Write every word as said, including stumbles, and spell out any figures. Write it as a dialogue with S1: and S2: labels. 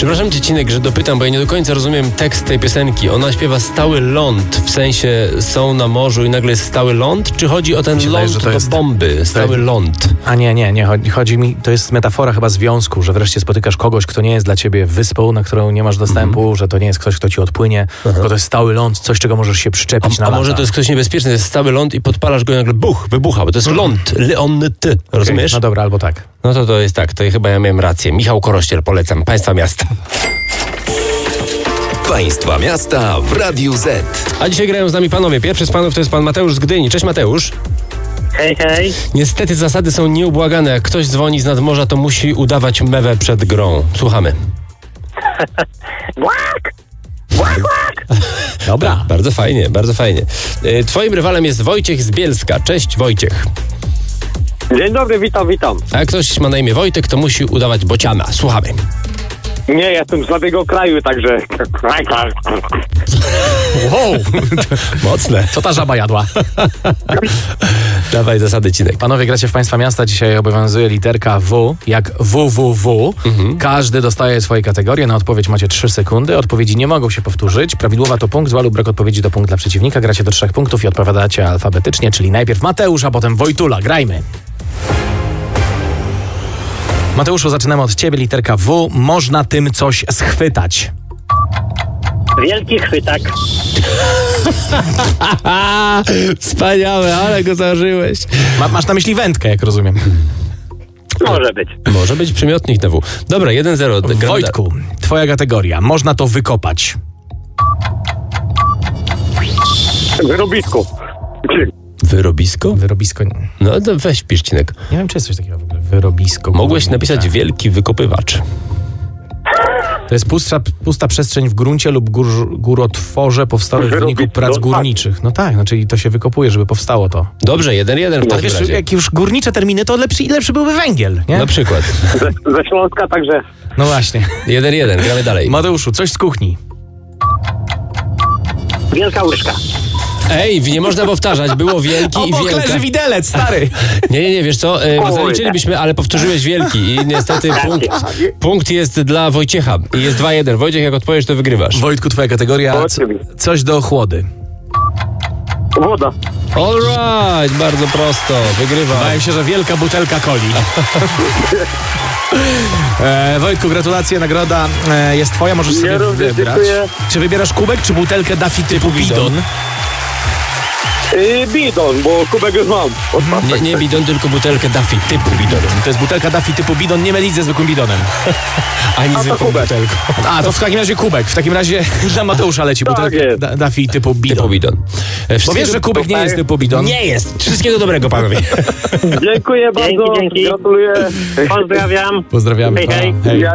S1: Przepraszam cię, Cinek, że dopytam, bo ja nie do końca rozumiem tekst tej piosenki. Ona śpiewa stały ląd, w sensie są na morzu i nagle jest stały ląd? Czy chodzi o ten
S2: Wydaje,
S1: ląd
S2: że to
S1: do
S2: jest-
S1: bomby, stały ląd?
S2: A nie, nie, nie. Chodzi, chodzi mi, to jest metafora chyba związku, że wreszcie spotykasz kogoś, kto nie jest dla ciebie wyspą, na którą nie masz dostępu,
S1: Mhm.
S2: że to nie jest ktoś, kto ci odpłynie, tylko to jest stały ląd, coś, czego możesz się przyczepić na
S1: A
S2: lata.
S1: może to jest ktoś niebezpieczny, to jest stały ląd i podpalasz go i nagle buch, wybucha, bo to jest ląd, ląd, ty, rozumiesz?
S2: No dobra, albo tak.
S1: No to to jest tak, to chyba ja miałem rację. Michał Korościel, polecam, Państwa Miasta.
S3: Państwa Miasta w Radiu Z.
S1: A dzisiaj grają z nami panowie. Pierwszy z panów to jest pan Mateusz z Gdyni. Cześć Mateusz.
S4: Hej, hej.
S1: Niestety zasady są nieubłagane. Jak ktoś dzwoni z nadmorza, to musi udawać mewę przed grą. Słuchamy.
S4: Łak! Łak, łak!
S2: Dobra.
S1: Bardzo fajnie, bardzo fajnie. Y, Twoim rywalem jest Wojciech z Bielska. Cześć Wojciech.
S4: Dzień dobry, witam, witam.
S1: A jak ktoś ma na imię Wojtek, to musi udawać bociana. Słuchamy.
S4: Nie, jestem z żadnego kraju, także...
S2: Wow,
S1: Mocne.
S2: co ta żaba jadła?
S1: Dawaj zasady, Cinek.
S2: Panowie, gracie w Państwa Miasta. Dzisiaj obowiązuje literka W, jak W W W. Każdy dostaje swoje kategorie. Na odpowiedź macie trzy sekundy. Odpowiedzi nie mogą się powtórzyć. Prawidłowa to punkt, zła lub brak odpowiedzi to punkt dla przeciwnika. Gracie do trzech punktów i odpowiadacie alfabetycznie, czyli najpierw Mateusz, a potem Wojtula. Grajmy. Mateuszu, zaczynamy od ciebie. Literka W. Można tym coś schwytać.
S4: Wielki chwytak.
S1: Wspaniałe, ale go zażyłeś.
S2: Ma, masz na myśli wędkę, jak rozumiem.
S4: Może być.
S1: Może być przymiotnik na W. Dobra, jeden zero.
S2: Wojtku, twoja kategoria. Można to wykopać.
S4: Wyrobisko.
S1: Wyrobisko?
S2: Wyrobisko.
S1: No to weź pisz, Cinek.
S2: Nie wiem, czy jest coś takiego w ogóle. Wyrobisko.
S1: Mogłeś
S2: górnicze.
S1: napisać wielki wykopywacz.
S2: To jest pusta, pusta przestrzeń w gruncie lub gór, górotworze powstałych w wyniku
S4: Wyrobisko,
S2: prac
S4: tak.
S2: górniczych. No tak, no czyli to się wykopuje, żeby powstało to.
S1: Dobrze, jeden jeden w
S2: Ale
S1: takim
S2: wiesz,
S1: razie.
S2: jak już górnicze terminy, to lepszy, lepszy byłby węgiel, nie?
S1: Na przykład.
S4: Ze, ze Śląska, także...
S2: No właśnie.
S1: jeden jeden, gramy dalej.
S2: Mateuszu, coś z kuchni.
S4: Wielka łyżka.
S1: Ej, nie można powtarzać, było wielki i
S2: Obok
S1: wielka.
S2: leży widelec, stary.
S1: Nie, nie, nie, wiesz co, e,
S4: Oj.
S1: zaliczylibyśmy, ale powtórzyłeś wielki i niestety punkt, punkt jest dla Wojciecha i jest dwa jeden. Wojciech, jak odpowiesz, to wygrywasz.
S2: Wojtku, twoja kategoria. Co,
S4: Oczywiście.
S2: coś do ochłody.
S4: Woda.
S1: All right, bardzo prosto, wygrywa.
S2: Wydaje mi się, że wielka butelka coli. e, Wojtku, gratulacje, nagroda e, jest twoja, możesz sobie
S4: Ja również
S2: wybrać.
S4: dziękuję.
S2: Czy wybierasz kubek, czy butelkę Daffy typu bidon?
S4: Yy, bidon, bo kubek już mam.
S1: Nie, nie bidon, tylko butelkę Daffy, typu bidon.
S2: To jest butelka Daffy typu bidon, nie mylić ze zwykłym bidonem.
S1: Ani
S4: to
S1: zwykłą
S4: kubek.
S1: butelką.
S2: A, to w takim razie kubek. W takim razie dla Mateusza leci
S4: Tak
S2: butelka
S4: jest.
S2: da, Daffy typu bidon.
S1: Typu bidon. E,
S2: Bo
S1: wszystkiego-
S2: wiesz, że kubek nie jest typu bidon?
S1: Nie jest. Wszystkiego dobrego, panowie.
S4: Dziękuję bardzo.
S5: dzięki.
S4: Gratuluję.
S5: Pozdrawiam.
S2: Pozdrawiamy.
S5: Hej, hej.
S2: Pa. Hej.
S4: Ja